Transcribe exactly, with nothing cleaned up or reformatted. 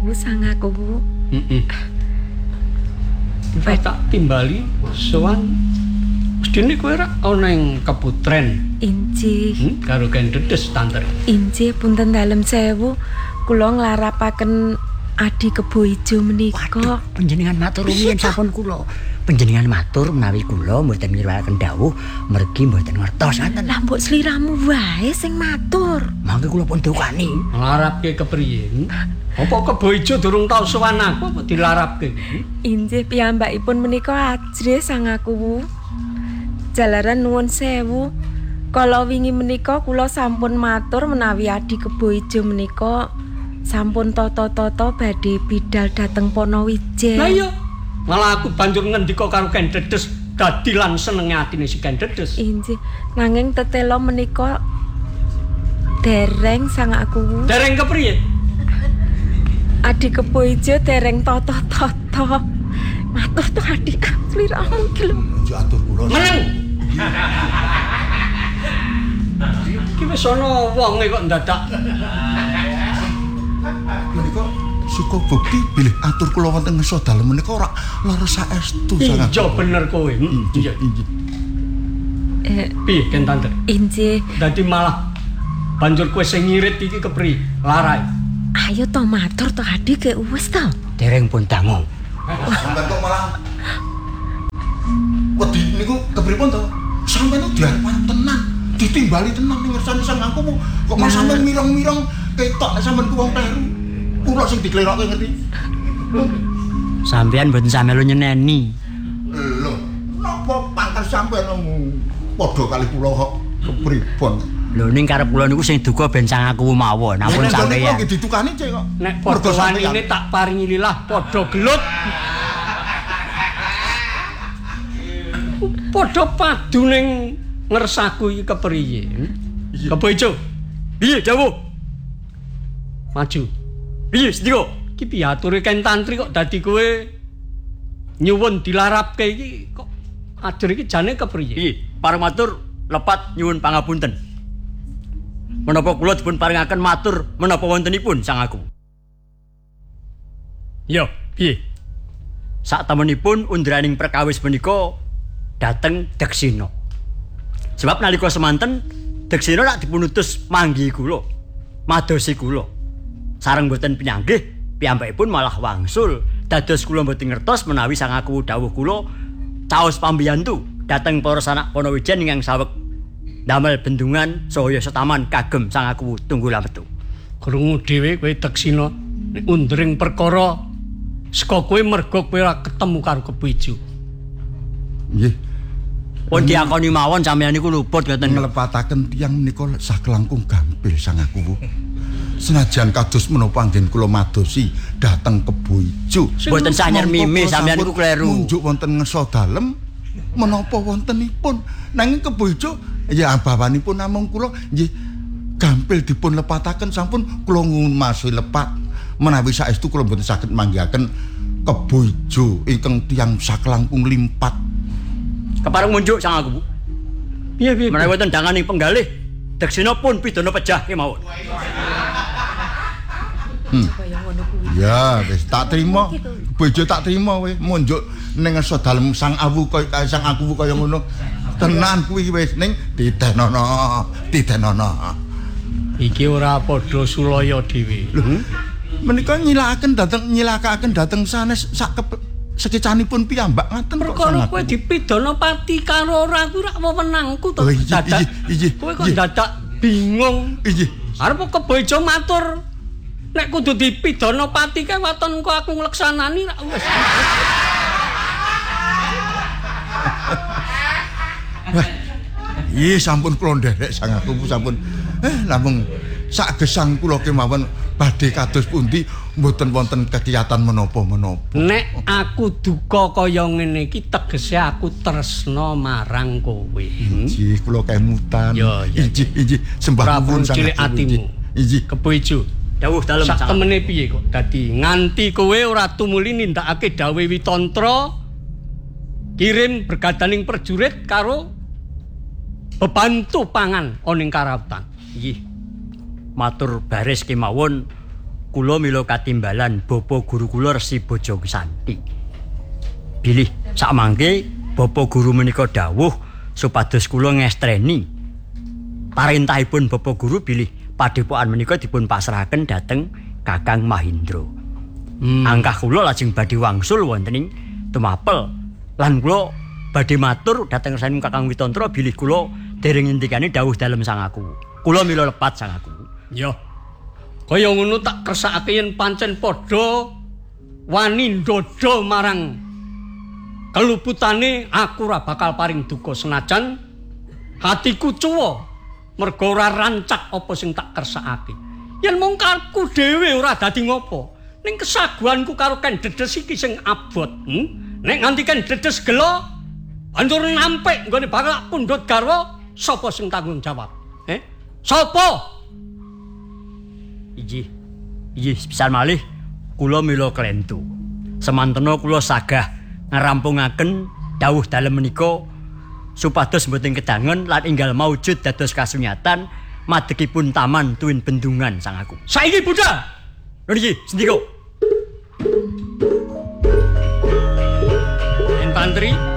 sewu sangaku. Heeh. Tak timbali sowan mestine kowe ra ana ing keputren. Injih. Hmm, karo Kendedes Tantri. Injih punten dalem sewu kula nglarapaken Adi Kebo Ijo menika. Panjenengan matur rumiyin sampun kula. Panjenengan matur menawi kula mboten ngiwaraken dawuh mergi mboten ngertos ngaten. Lah mbok sliramu wae sing matur. Mangke kula pun dukani. Nglarapke kepriye? Apa Kebo Ijo durung tau sowan aku apa dilarapke? Injih piyambakipun menika ajrih sangaku. Jalaran nuwun sewu. Kala wingi menika kula sampun matur menawi Adi Kebo Ijo menika sampun tata-tata badhe bidal dhateng Ponowijen. Lah iya. Malah aku banjur ngendika karo Kendedes dadi lan senenge atine si Kendedes. Injih, nanging tetelo menika dereng sangaku. Dereng kepriye? Adi Kebo Ijo dereng tata-tata. Matur to Adi sliramu iki lho. Yo atur kula. Meneng. Iki wis ana wonge kok ndadak. Menika suka bukti bilih atur kula wonten ngeso dalem menika ora lara saestu sangat. Iya bener kowe. Iya. Eh, piye Ken Tantri? Injih. Dadi malah banjur kowe sing ngirit iki kepriye? Larai. Ayo to matur to Adi ke wis to. Dereng pun dangu. Sampeyan kok malah wedi niku kepripun to? Sampeyan diarep tenan, ditimbali tenan ning ngersane sang aku kok malah sampeyan mireng-mireng ketok nek sampeyan ku wong kleru. Kula sing diklerokke ngerti. Sampeyan mboten samelu nyeneni. Lho, napa pangkat sampeyan padha kali kula kok kepripun? Lho ning karep kula niku sing duka ben sangaku mawon. Ampun sampeyan. Nek ditukani cek kok. Nek padha wanine tak paringi lilah padha gelut. Padha padu ning ngersaku iki kepriye? Kebo Ijo. Piye dawuh? Maju. Piye sediko? Iki piye ature Ken Tantri kok dadi kowe nyuwun dilarapke iki kok adur iki jane kepriye? Piye? Pareng matur lepat nyuwun pangapunten. Menapa kula dipun paringaken matur menapa wontenipun sangaku? Yo, piye? Sak temenipun undraning perkawis menika dateng Deksina. Sebab nalika semanten Deksina lak dipun utus manggi kula, madosi kula. Sareng boten pinyanggih, piyambakipun malah wangsul dados kula boten ngertos menawi sangaku dawuh kula caos pambiyantu dateng para sanak Ponowijen ingkang saweg damel bendungan saya setaman kagem sangaku tunggul metu. Krungu dhewe kowe Deksina nek undring perkara saka kowe merga kowe ora ketemu karo Kebo Ijo. Nggih. Pun diakoni mawon sampeyan niku luput ngoten. Nglepataken tiyang menika sakelangkung gampil sangaku. Senajan kados menapa anggen kula madosi dhateng Kebo Ijo. Mboten sanyer mimi sampeyan niku kleru. Munjuk wonten ngeso dalem menapa wontenipun. Nanging Kebo Ijo ya abawanipun namung kula nggih gampil dipun lepataken sampun kula ngumasi lepat menawi saestu kula mboten saged manggihaken Kebo Ijo ingkang tiyang sakelangkung limpat. Kepareng munjuk sang aku. Piye piye? Menawi wonten danganing penggalih, Deksina pun pidana pejah kemawon. Hmm. Ya, wis tak trima. Bojo tak trima wis munjuk ning ngeso dalem sang awu kaya sang aku kaya ngono. Tenan kuwi wis ning didenono, didenono. Iki ora padha sulaya dhewe. Lho. Menika nyilakaken dateng nyilakaken dateng sanes sak sekicanipun piyambak ngaten kok. Perkara kowe dipidana pati karo ora kuwi rak wewenangku to. Oh, iya, iya, iya. Kowe kok dadak bingung. Iya. Arep Kebo Ijo matur nek kudu dipidana pati kae waton kok aku ngleksanani rak wis. Wah. Iya sampun kula nderek sangaku sampun. Eh namung sak gesang kula kemawon badhe kados pundi mboten wonten kegiatan menapa-menapa. Nek aku duka kaya ngene iki tegese aku tresna marang kowe. Injih kula kemutan. Injih injih sembah nuwun cilik atimu. Injih Kebo Ijo. Dawuh dalem sak temene piye kok dadi nganti kowe ora tumuli nindakake dawuh Witantra kirim bergadaning prajurit karo bebantu pangan ana ing karautan. Nggih. Matur baris kemawon kula mila katimbalan bapa guru kula Resi Bojo Santi. Bilih sakmangke bapa guru menika dawuh supados kula ngestreni. Parentahipun bapa guru bilih padepokan menika dipun pasrahaken dhateng Kakang Mahindra. Hmm. Angkah kula lajeng badhe wangsul wonten ing Tumapel lan kula badhe matur dhateng saking Kakang Witantra bilih kula dereng ngendikane dawuh dalem sangaku. Kula mila lepat sangaku. Ya. Kaya ngono tak kersakake yen pancen padha wani ndodho marang keluputane aku ora bakal paring duka senajan hatiku cuwa mergo ora rancak apa sing tak kersakake. Yen mung karepku dhewe ora dadi ngopo, ning kesaguanku karo Ken Dedes iki sing abot. Hmm? Nek nganti Ken Dedes gelo banjur nampik nggone bakal pundhut garwa, sapa sing tanggung jawab? Eh? Sapa? Iji, iji sepisan malih kula mila klentu. Semantena kula sagah ngerampungaken dawuh dalem menika supados mboten kedangen lan enggal maujud dados kasunyatan madegipun taman tuwin bendungan sangaku. Saiki Budha. Lho niki sendika. Infantri